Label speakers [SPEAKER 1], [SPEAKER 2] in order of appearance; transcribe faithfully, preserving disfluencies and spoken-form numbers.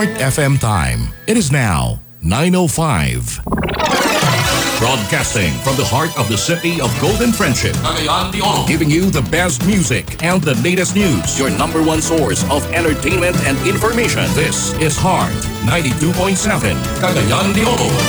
[SPEAKER 1] Heart F M time. It is now nine oh five. Broadcasting from the heart of the city of Golden Friendship, Cagayan de Oro, giving you the best music and the latest news. Your number one source of entertainment and information. This is Heart ninety-two point seven, Cagayan de Oro.